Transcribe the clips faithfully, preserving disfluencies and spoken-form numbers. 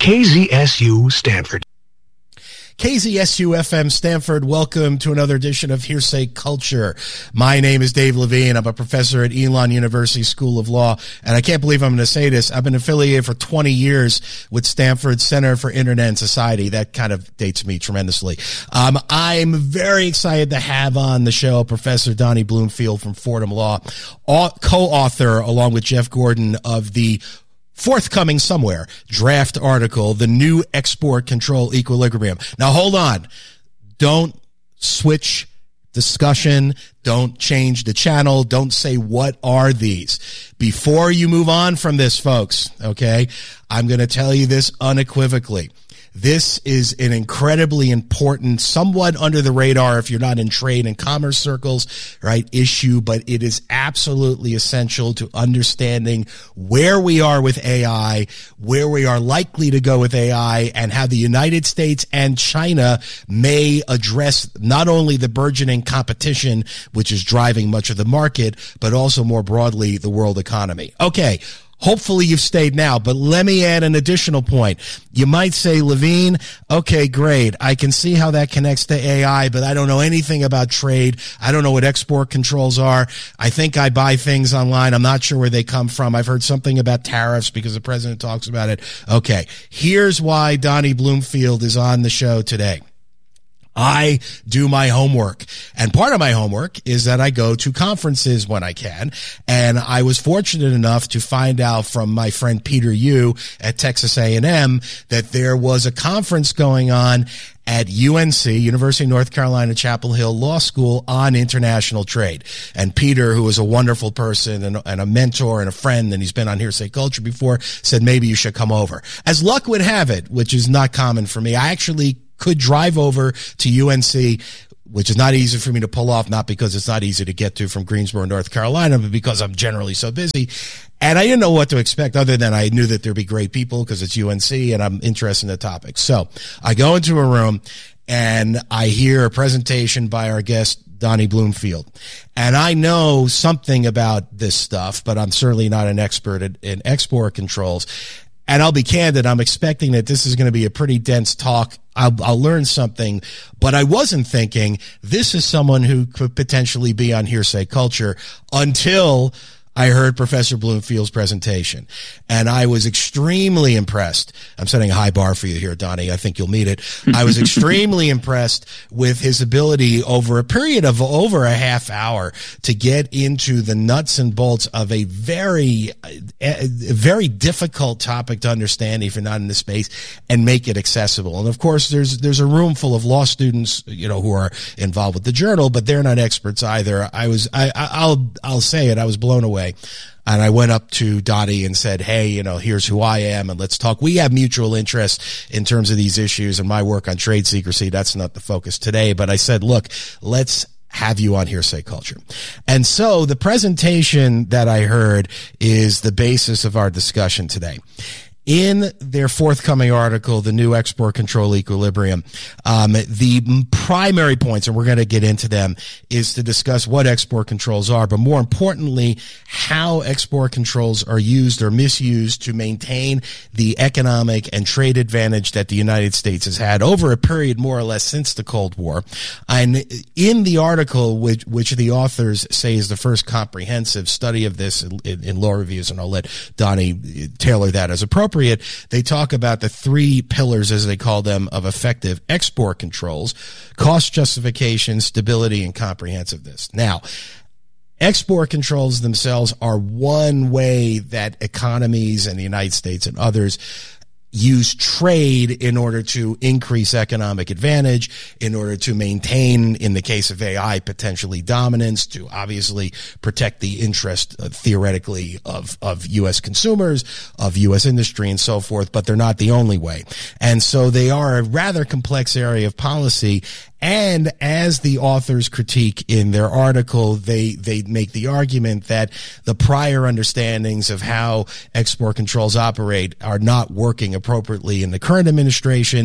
K Z S U Stanford. K Z S U F M Stanford, welcome to another edition of Hearsay Culture. My name is Dave Levine. I'm a professor at Elon University School of Law, and I can't believe I'm going to say this. I've been affiliated for twenty years with Stanford Center for Internet and Society. That kind of dates me tremendously. Um, I'm very excited to have on the show Professor Donnie Bloomfield from Fordham Law, co-author along with Jeff Gordon of the forthcoming somewhere draft article, The New Export Control Equilibrium. Now, hold on. Don't switch discussion. Don't change the channel. Don't say, what are these? Before you move on from this, folks, okay, I'm going to tell you this unequivocally. This is an incredibly important, somewhat under the radar if you're not in trade and commerce circles, right, issue, but it is absolutely essential to understanding where we are with A I, where we are likely to go with A I, and how the United States and China may address not only the burgeoning competition, which is driving much of the market, but also more broadly the world economy. Okay. Hopefully you've stayed now, but let me add an additional point. You might say, Levine, okay, great. I can see how that connects to A I, but I don't know anything about trade. I don't know what export controls are. I think I buy things online. I'm not sure where they come from. I've heard something about tariffs because the president talks about it. Okay, here's why Donnie Bloomfield is on the show today. I do my homework, and part of my homework is that I go to conferences when I can, and I was fortunate enough to find out from my friend Peter Yu at Texas A and M that there was a conference going on at U N C, University of North Carolina, Chapel Hill Law School, on international trade. And Peter, who is a wonderful person and, and a mentor and a friend, and he's been on Hearsay Culture before, said maybe you should come over. As luck would have it, which is not common for me, I actually could drive over to U N C, which is not easy for me to pull off, not because it's not easy to get to from Greensboro, North Carolina, but because I'm generally so busy. And I didn't know what to expect other than I knew that there'd be great people because it's U N C and I'm interested in the topic. So I go into a room and I hear a presentation by our guest, Donnie Bloomfield. And I know something about this stuff, but I'm certainly not an expert in, in export controls. And I'll be candid, I'm expecting that this is going to be a pretty dense talk. I'll, I'll learn something, but I wasn't thinking this is someone who could potentially be on Hearsay Culture until I heard Professor Bloomfield's presentation, and I was extremely impressed. I'm setting a high bar for you here, Donnie. I think you'll meet it. I was extremely impressed with his ability over a period of over a half hour to get into the nuts and bolts of a very, a very difficult topic to understand if you're not in the space, and make it accessible. And of course, there's there's a room full of law students, you know, who are involved with the journal, but they're not experts either. I was, I, I'll, I'll say it. I was blown away. And I went up to Donnie and said, hey, you know, here's who I am, and let's talk. We have mutual interest in terms of these issues and my work on trade secrecy. That's not the focus today. But I said, look, let's have you on Hearsay Culture. And so the presentation that I heard is the basis of our discussion today. In their forthcoming article, The New Export Control Equilibrium, um, the primary points, and we're going to get into them, is to discuss what export controls are, but more importantly, how export controls are used or misused to maintain the economic and trade advantage that the United States has had over a period more or less since the Cold War. And in the article, which, which the authors say is the first comprehensive study of this in, in, in law reviews, and I'll let Donnie tailor that as appropriate, they talk about the three pillars, as they call them, of effective export controls: cost justification, stability, and comprehensiveness. Now, export controls themselves are one way that economies in the United States and others use trade in order to increase economic advantage, in order to maintain, in the case of A I, potentially dominance, to obviously protect the interest, uh, theoretically, of, of U S consumers, of U S industry, and so forth, but they're not the only way. And so they are a rather complex area of policy. And as the authors critique in their article, they, they make the argument that the prior understandings of how export controls operate are not working appropriately in the current administration,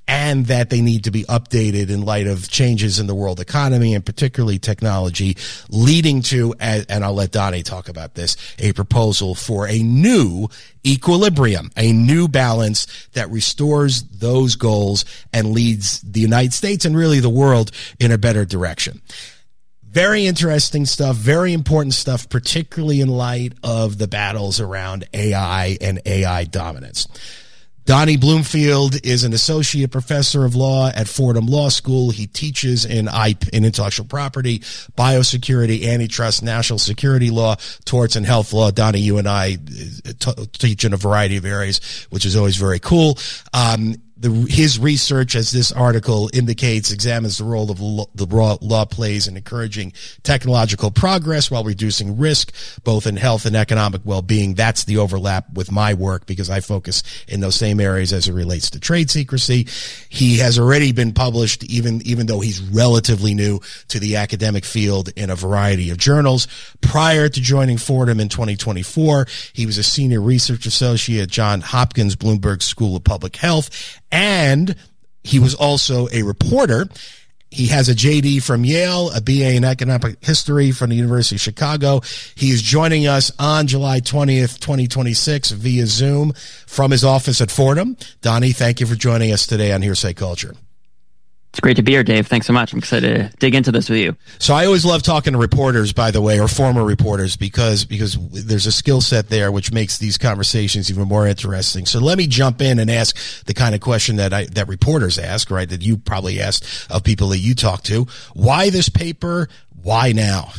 and that they need to be updated in light of changes in the world economy and particularly technology, leading to, and I'll let Donnie talk about this, a proposal for a new equilibrium, a new balance that restores those goals and leads the United States and really the world in a better direction. Very interesting stuff, very important stuff, particularly in light of the battles around A I and A I dominance. Donnie Bloomfield is an associate professor of law at Fordham Law School. He teaches in I P, in intellectual property, biosecurity, antitrust, national security law, torts, and health law. Donnie, you and I t- teach in a variety of areas, which is always very cool. Um, The, his research, as this article indicates, examines the role of law, the law plays in encouraging technological progress while reducing risk, both in health and economic well-being. That's the overlap with my work because I focus in those same areas as it relates to trade secrecy. He has already been published, even, even though he's relatively new to the academic field, in a variety of journals. Prior to joining Fordham in twenty twenty-four, he was a senior research associate at Johns Hopkins Bloomberg School of Public Health, and he was also a reporter. He has a J D from Yale, a B A in economic history from the University of Chicago. He is joining us on July twentieth, twenty twenty-six via Zoom from his office at Fordham. Donnie, thank you for joining us today on Hearsay Culture. It's great to be here, Dave. Thanks so much. I'm excited to dig into this with you. So I always love talking to reporters, by the way, or former reporters, because because there's a skill set there which makes these conversations even more interesting. So let me jump in and ask the kind of question that I that reporters ask, right, that you probably asked of people that you talk to. Why this paper? Why now?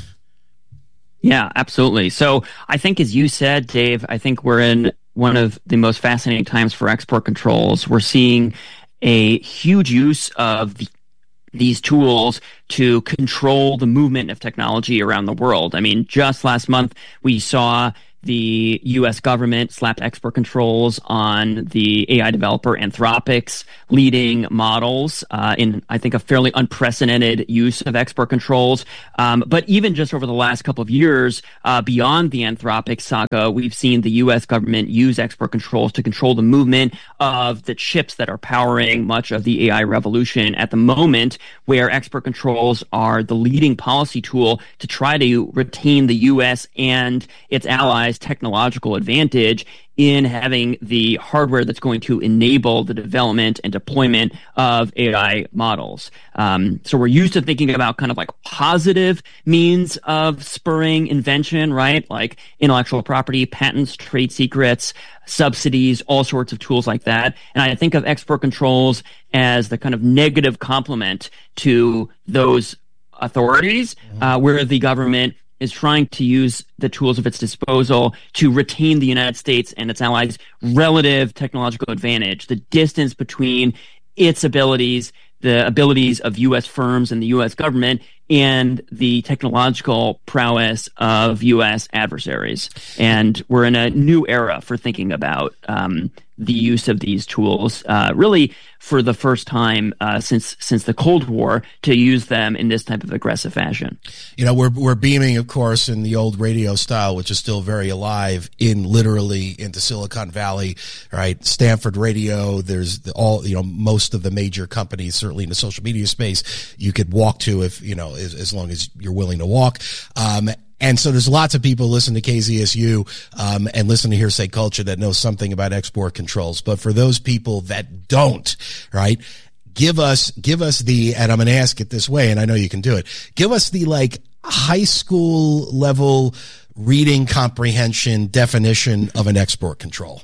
Yeah, absolutely. So I think, as you said, Dave, I think we're in one of the most fascinating times for export controls. We're seeing a huge use of the, these tools to control the movement of technology around the world. I mean, just last month, we saw the U S government slapped export controls on the A I developer Anthropic's leading models uh, in, I think, a fairly unprecedented use of export controls. Um, but even just over the last couple of years, uh, beyond the Anthropic saga, we've seen the U S government use export controls to control the movement of the chips that are powering much of the A I revolution at the moment, where export controls are the leading policy tool to try to retain the U S and its allies technological advantage in having the hardware that's going to enable the development and deployment of A I models. Um, so we're used to thinking about kind of like positive means of spurring invention, right? Like intellectual property, patents, trade secrets, subsidies, all sorts of tools like that. And I think of export controls as the kind of negative complement to those authorities, uh, where the government is trying to use the tools of its disposal to retain the United States and its allies' relative technological advantage, the distance between its abilities, the abilities of U S firms and the U S government, and the technological prowess of U S adversaries. And we're in a new era for thinking about um, the use of these tools, uh, really for the first time uh, since since the Cold War, to use them in this type of aggressive fashion. You know, we're we're beaming, of course, in the old radio style, which is still very alive, in literally into Silicon Valley, right? Stanford Radio. There's the, all you know, most of the major companies, certainly in the social media space, you could walk to if you know as, as long as you're willing to walk. Um, And so there's lots of people listen to K Z S U um, and listen to Hearsay Culture that know something about export controls. But for those people that don't, right, give us give us the, and I'm going to ask it this way, and I know you can do it, give us the, like, high school level reading comprehension definition of an export control.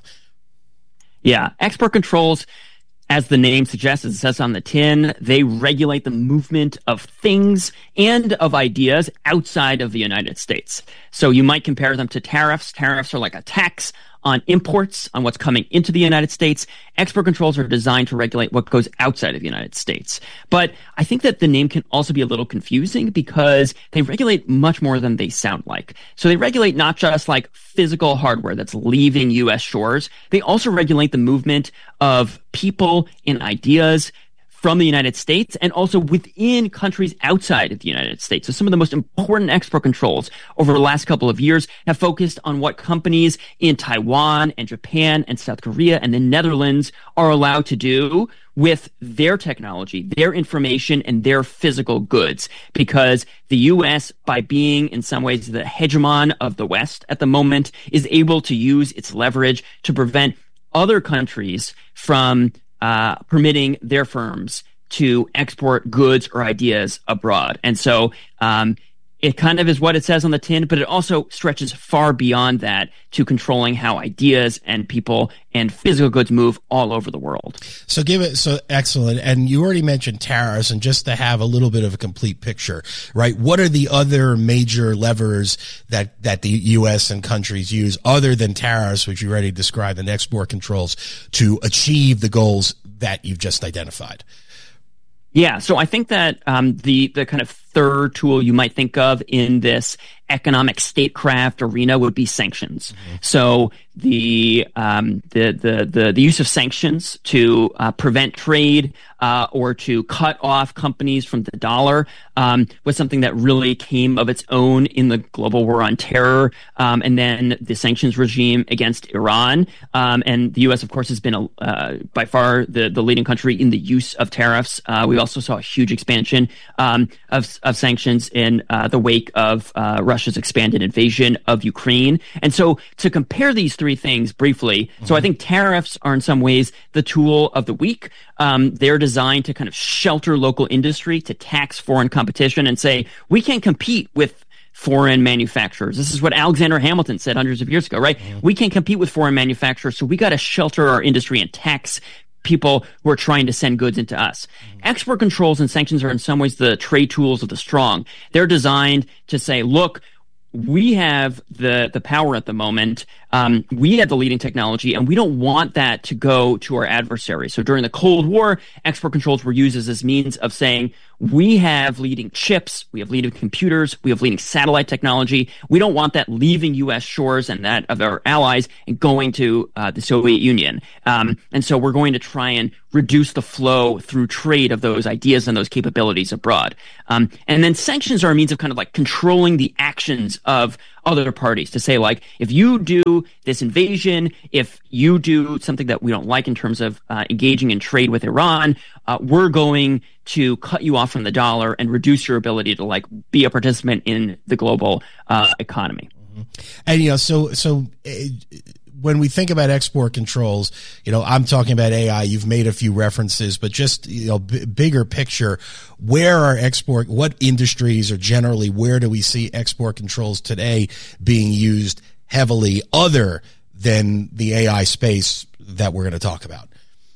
Yeah, export controls, as the name suggests, as it says on the tin, they regulate the movement of things and of ideas outside of the United States. So you might compare them to tariffs. Tariffs are like a tax on imports, on what's coming into the United States. Export controls are designed to regulate what goes outside of the United States. But I think that the name can also be a little confusing because they regulate much more than they sound like. So they regulate not just like physical hardware that's leaving U S shores. They also regulate the movement of people and ideas from the United States and also within countries outside of the United States. So some of the most important export controls over the last couple of years have focused on what companies in Taiwan and Japan and South Korea and the Netherlands are allowed to do with their technology, their information, and their physical goods. Because the U S, by being in some ways the hegemon of the West at the moment, is able to use its leverage to prevent other countries from uh, permitting their firms to export goods or ideas abroad. And so um, it kind of is what it says on the tin, but it also stretches far beyond that to controlling how ideas and people and physical goods move all over the world. So give it, so excellent. And you already mentioned tariffs, and just to have a little bit of a complete picture, right? What are the other major levers that, that the U S and countries use other than tariffs, which you already described, and export controls, to achieve the goals that you've just identified? Yeah, so I think that um, the the kind of third tool you might think of in this economic statecraft arena would be sanctions. Mm-hmm. So the, um, the the the the use of sanctions to uh, prevent trade uh, or to cut off companies from the dollar um, was something that really came of its own in the global war on terror, um, and then the sanctions regime against Iran. Um, and the U S, of course, has been a, uh, by far the the leading country in the use of tariffs. Uh, we also saw a huge expansion um, of of sanctions in uh, the wake of uh, Russia's expanded invasion of Ukraine. And so to compare these three things briefly, mm-hmm. so I think tariffs are in some ways the tool of the week. Um, they're designed to kind of shelter local industry, to tax foreign competition and say, we can't compete with foreign manufacturers. This is what Alexander Hamilton said hundreds of years ago, right? Mm-hmm. We can't compete with foreign manufacturers, so we got to shelter our industry and tax people who are trying to send goods into us. Mm-hmm. Export controls and sanctions are in some ways the trade tools of the strong. They're designed to say, look, we have the the power at the moment. Um, we have the leading technology, and we don't want that to go to our adversaries. So during the Cold War, export controls were used as this means of saying, we have leading chips, we have leading computers, we have leading satellite technology. We don't want that leaving U S shores and that of our allies and going to uh, the Soviet Union. Um, and so we're going to try and reduce the flow through trade of those ideas and those capabilities abroad. Um, and then sanctions are a means of kind of like controlling the actions of other parties, to say, like, if you do this invasion, if you do something that we don't like in terms of uh, engaging in trade with Iran, uh, we're going to cut you off from the dollar and reduce your ability to like be a participant in the global uh, economy. Mm-hmm. And you know, so so. Uh, when we think about export controls, you know, I'm talking about A I. You've made a few references, but just, you know, b- bigger picture, where are export, what industries, or generally where do we see export controls today being used heavily other than the A I space that we're going to talk about?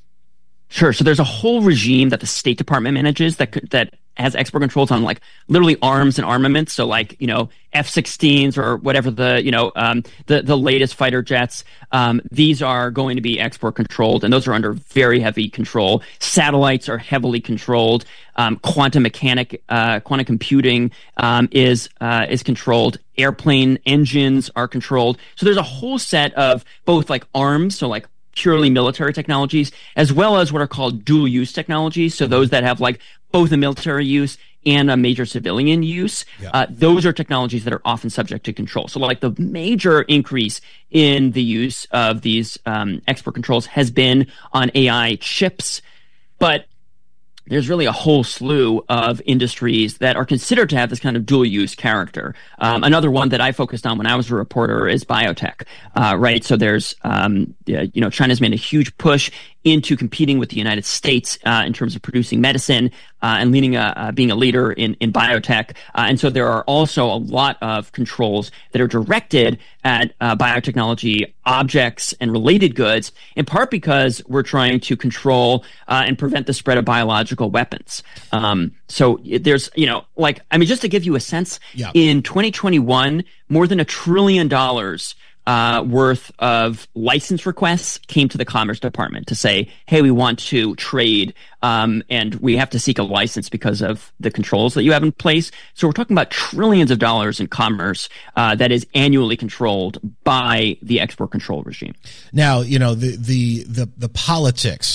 Sure. So there's a whole regime that the State Department manages that that has export controls on like literally arms and armaments. So like, you know, F sixteens or whatever the, you know, um, the, the latest fighter jets. Um, these are going to be export controlled, and those are under very heavy control. Satellites are heavily controlled. Um, quantum mechanic, uh, quantum computing, um, is, uh, is controlled. Airplane engines are controlled. So there's a whole set of both like arms, so like purely military technologies, as well as what are called dual use technologies. So those that have like both a military use and a major civilian use, yeah. uh, those are technologies that are often subject to control. So like the major increase in the use of these um, export controls has been on A I chips, but there's really a whole slew of industries that are considered to have this kind of dual use character. Um, another one that I focused on when I was a reporter is biotech, uh, right? So there's, um, you know, China's made a huge push into competing with the United States uh, in terms of producing medicine uh, and leading a, uh, being a leader in, in biotech. Uh, and so there are also a lot of controls that are directed at uh, biotechnology objects and related goods, in part because we're trying to control uh, and prevent the spread of biological weapons. Um, so there's, you know, like, I mean, just to give you a sense, yeah. in twenty twenty-one, more than a trillion dollars Uh, worth of license requests came to the Commerce Department to say, hey, we want to trade, um, and we have to seek a license because of the controls that you have in place. So we're talking about trillions of dollars in commerce uh, that is annually controlled by the export control regime. Now, you know, the the the, the politics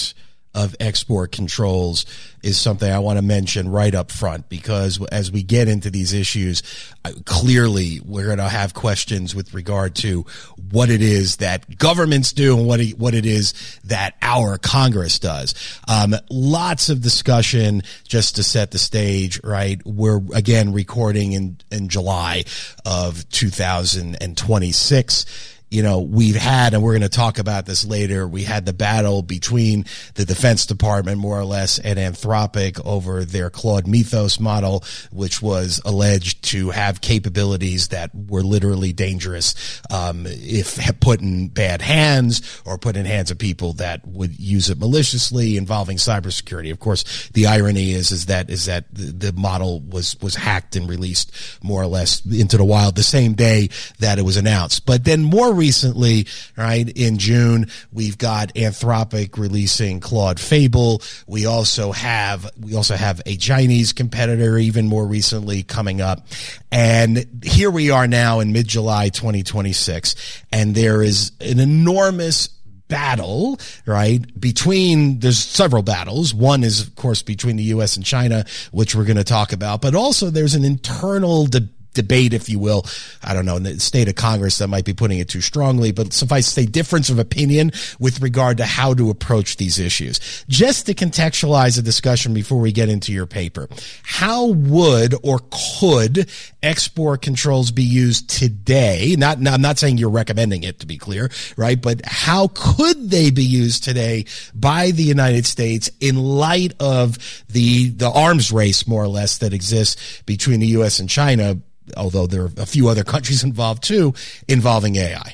of export controls is something I want to mention right up front, because as we get into these issues, clearly we're going to have questions with regard to what it is that governments do and what it, what it is that our Congress does. Um, lots of discussion just to set the stage, right? We're again recording in, in July of two thousand twenty-six. You know, we've had, and we're going to talk about this later, we had the battle between the Defense Department, more or less, and Anthropic over their Claude Mythos model, which was alleged to have capabilities that were literally dangerous um, if put in bad hands or put in hands of people that would use it maliciously, involving cybersecurity. Of course, the irony is is that is that the, the model was was hacked and released more or less into the wild the same day that it was announced. But then more recently, right, in June, we've got Anthropic releasing Claude Fable. We also have we also have a Chinese competitor even more recently coming up. And here we are now in mid-July twenty twenty-six, and there is an enormous battle, right, between, there's several battles. One is, of course, between the U S and China, which we're going to talk about, but also there's an internal debate. debate, if you will. I don't know, in the state of Congress, that might be putting it too strongly, but suffice to say, difference of opinion with regard to how to approach these issues. Just to contextualize the discussion before we get into your paper, how would or could export controls be used today? Not, I'm not saying you're recommending it, to be clear, right? But how could they be used today by the United States in light of the, the arms race, more or less, that exists between the U S and China, although there are a few other countries involved too, involving A I?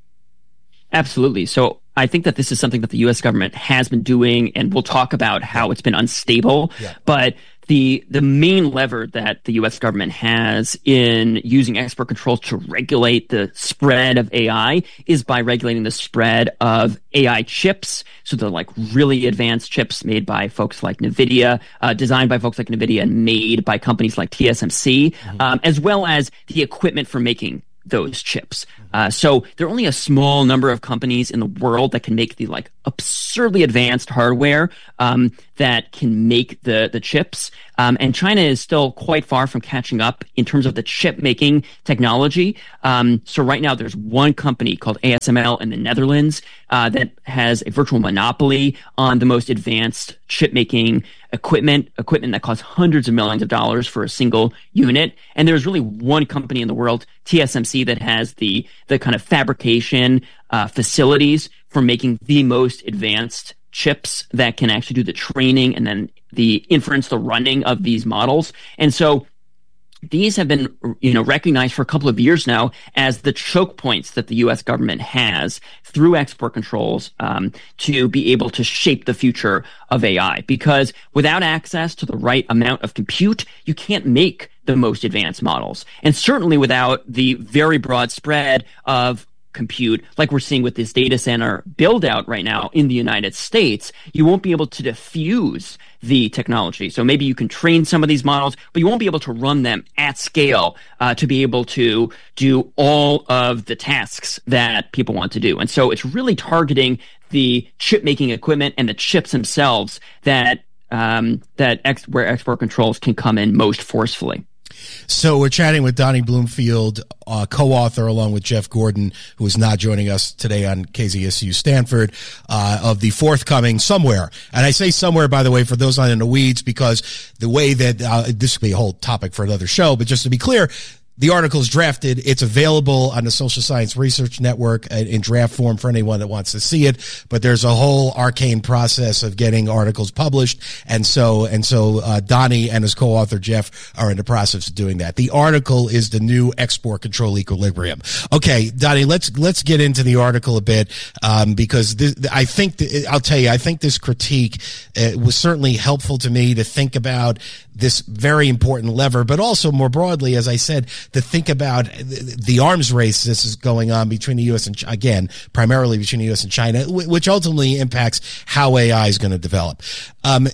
Absolutely. So I think that this is something that the U S government has been doing, and we'll talk about how it's been unstable. Yeah. But the the main lever that the U S government has in using export controls to regulate the spread of A I is by regulating the spread of A I chips. So they're like really advanced chips made by folks like NVIDIA, uh, designed by folks like NVIDIA, and made by companies like T S M C, mm-hmm. um, as well as the equipment for making those chips. Uh, so there are only a small number of companies in the world that can make the like absurdly advanced hardware um, that can make the the chips. Um, and China is still quite far from catching up in terms of the chip making technology. Um, so right now there's one company called A S M L in the Netherlands uh, that has a virtual monopoly on the most advanced chip making equipment, equipment that costs hundreds of millions of dollars for a single unit. And there's really one company in the world, T S M C, that has the the kind of fabrication uh, facilities for making the most advanced chips that can actually do the training and then the inference, the running of these models. And so these have been, you know, recognized for a couple of years now as the choke points that the U S government has through export controls um, to be able to shape the future of A I. Because without access to the right amount of compute, you can't make the most advanced models. And certainly without the very broad spread of compute, like we're seeing with this data center build out right now in the United States, you won't be able to diffuse the technology. So maybe you can train some of these models, but you won't be able to run them at scale uh, to be able to do all of the tasks that people want to do. And so it's really targeting the chip making equipment and the chips themselves that um, that ex- where export controls can come in most forcefully. So we're chatting with Donnie Bloomfield, uh, co-author, along with Jeff Gordon, who is not joining us today on K Z S U Stanford, uh, of the forthcoming Somewhere. And I say somewhere, by the way, for those not in the weeds, because the way that uh, this could be a whole topic for another show, but just to be clear, the article is drafted. It's available on the Social Science Research Network in draft form for anyone that wants to see it. But there's a whole arcane process of getting articles published. And so, and so, uh, Donnie and his co-author Jeff are in the process of doing that. The article is The New Export Control Equilibrium. Okay, Donnie, let's, let's get into the article a bit, um, because this, I think, th- I'll tell you, I think this critique uh, was certainly helpful to me to think about this very important lever, but also more broadly, as I said, to think about the arms race this is going on between the U S and, again, primarily between the U S and China, which ultimately impacts how A I is going to develop. Um,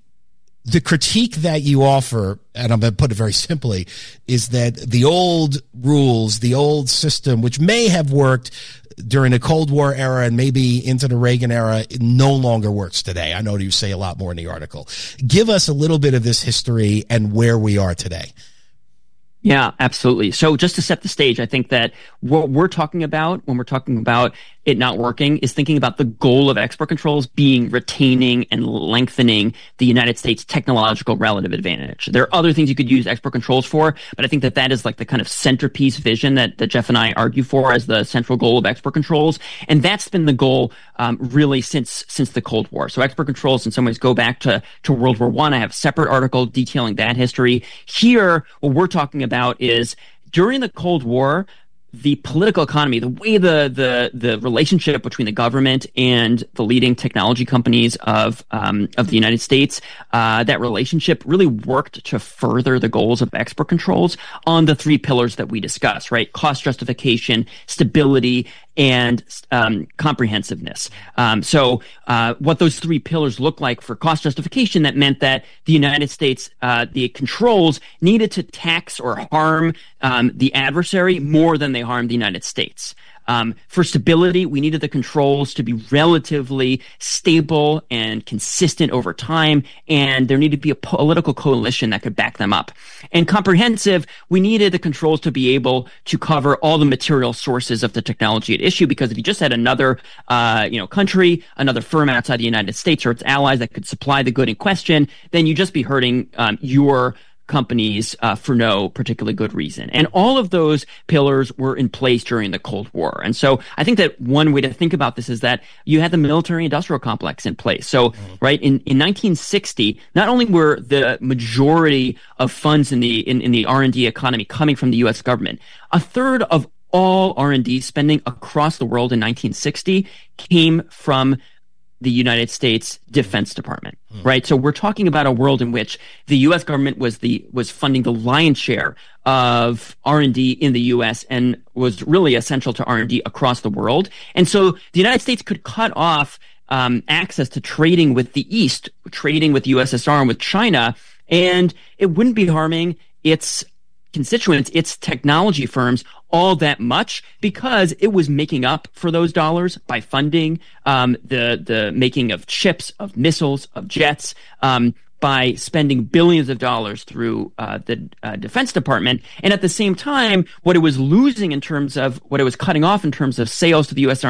the critique that you offer, and I'm going to put it very simply, is that the old rules, the old system, which may have worked during the Cold War era and maybe into the Reagan era, it no longer works today. I know you say a lot more in the article. Give us a little bit of this history and where we are today. Yeah, absolutely. So just to set the stage, I think that what we're talking about when we're talking about it not working is thinking about the goal of export controls being retaining and lengthening the United States technological relative advantage. There are other things you could use export controls for, but I think that that is like the kind of centerpiece vision that, that Jeff and I argue for as the central goal of export controls. And that's been the goal um, really since since the Cold War. So export controls in some ways go back to, to World War One. I. I have a separate article detailing that history. Here, what we're talking about is during the Cold War, the political economy, the way the the the relationship between the government and the leading technology companies of um, of the United States, uh, that relationship really worked to further the goals of export controls on the three pillars that we discussed, right? Cost justification, stability, and um, comprehensiveness. Um, so uh, what those three pillars look like for cost justification, that meant that the United States, uh, the controls needed to tax or harm um, the adversary more than they harmed the United States. Um, for stability, we needed the controls to be relatively stable and consistent over time, and there needed to be a political coalition that could back them up. And comprehensive, we needed the controls to be able to cover all the material sources of the technology at issue, because if you just had another, uh, you know, country, another firm outside the United States or its allies that could supply the good in question, then you'd just be hurting um, your companies uh, for no particularly good reason. And all of those pillars were in place during the Cold War. And so I think that one way to think about this is that you had the military industrial complex in place. So, right, in, in nineteen sixty, not only were the majority of funds in the in, in the R and D economy coming from the U S government, a third of all R and D spending across the world in nineteen sixty came from the United States Defense Department, mm. right? So we're talking about a world in which the U S government was the was funding the lion's share of R and D in the U S and was really essential to R and D across the world. And so the United States could cut off um, access to trading with the East, trading with the U S S R and with China, and it wouldn't be harming its constituents, its technology firms, all that much, because it was making up for those dollars by funding um, the the making of chips, of missiles, of jets, um, by spending billions of dollars through uh, the uh, Defense Department. And at the same time, what it was losing in terms of what it was cutting off in terms of sales to the U S